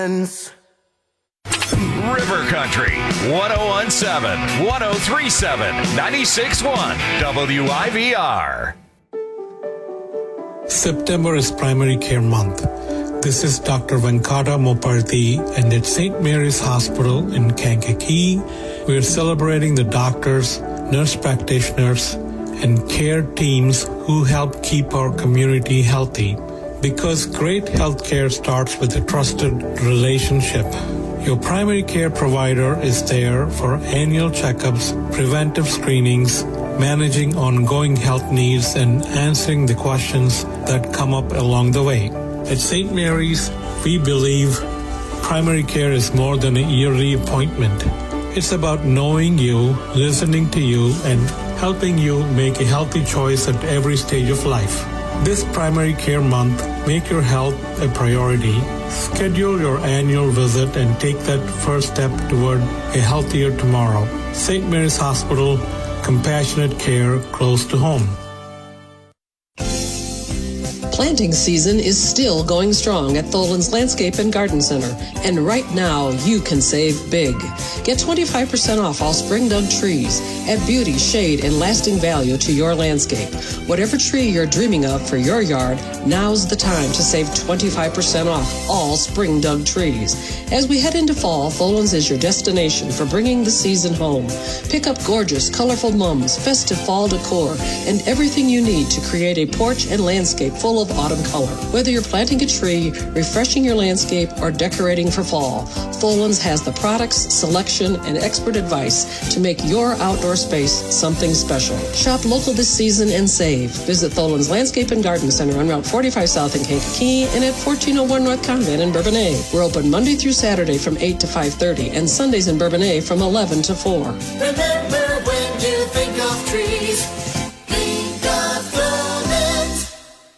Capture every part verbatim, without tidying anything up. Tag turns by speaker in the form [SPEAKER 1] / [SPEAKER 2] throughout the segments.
[SPEAKER 1] River Country, one oh one point seven, one oh three point seven, ninety-six point one, W I V R.
[SPEAKER 2] September is Primary Care Month. This is Doctor Venkata Moparthy, and at Saint Mary's Hospital in Kankakee, we are celebrating the doctors, nurse practitioners, and care teams who help keep our community healthy. Because great health care starts with a trusted relationship. Your primary care provider is there for annual checkups, preventive screenings, managing ongoing health needs, and answering the questions that come up along the way. At Saint Mary's, we believe primary care is more than a yearly appointment. It's about knowing you, listening to you, and helping you make a healthy choice at every stage of life. This Primary Care Month, make your health a priority. Schedule your annual visit and take that first step toward a healthier tomorrow. Saint Mary's Hospital, compassionate care close to home.
[SPEAKER 3] Planting season is still going strong at Tholen's Landscape and Garden Center, and right now you can save big. Get twenty-five percent off all spring dug trees. Add beauty, shade, and lasting value to your landscape. Whatever tree you're dreaming of for your yard, now's the time to save twenty-five percent off all spring dug trees. As we head into fall, Tholen's is your destination for bringing the season home. Pick up gorgeous, colorful mums, festive fall decor, and everything you need to create a porch and landscape full of autumn color. Whether you're planting a tree, refreshing your landscape, or decorating for fall, Tholen's has the products, selection, and expert advice to make your outdoor space something special. Shop local this season and save. Visit Tholen's Landscape and Garden Center on Route forty-five South in Kankakee and at fourteen oh one North Convent in Bourbonnais. We're open Monday through Saturday from eight to five thirty and Sundays in Bourbonnais from eleven to four.
[SPEAKER 4] Remember, when you think of trees, think of Tholen's.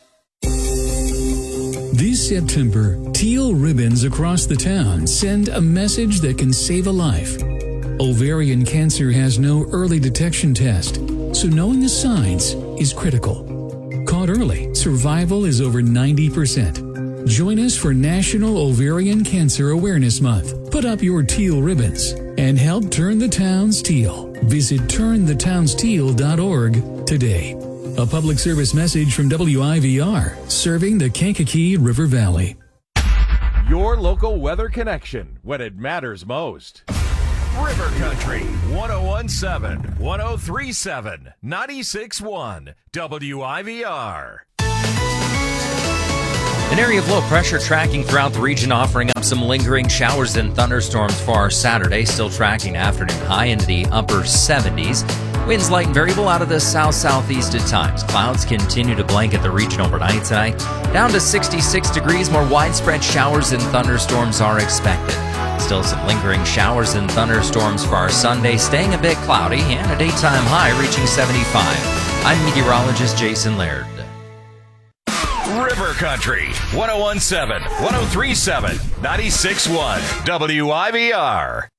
[SPEAKER 5] This September, teal ribbons across the town send a message that can save a life. Ovarian cancer has no early detection test, so knowing the signs is critical. Caught early, survival is over ninety percent. Join us for National Ovarian Cancer Awareness Month. Put up your teal ribbons and help turn the towns teal. Visit turn the towns teal dot org today. A public service message from W I V R, serving the Kankakee River Valley.
[SPEAKER 1] Your local weather connection when it matters most. River Country, one oh one point seven, one oh three point seven, ninety-six point one, W I V R.
[SPEAKER 6] An area of low pressure tracking throughout the region, offering up some lingering showers and thunderstorms for our Saturday. Still tracking afternoon high into the upper seventies. Winds light and variable out of the south-southeast at times. Clouds continue to blanket the region overnight tonight. Down to sixty-six degrees. More widespread showers and thunderstorms are expected. Still some lingering showers and thunderstorms for our Sunday, staying a bit cloudy and a daytime high reaching seventy-five. I'm meteorologist Jason Laird.
[SPEAKER 1] River Country, one oh one point seven, one oh three point seven, ninety-six point one, W I V R.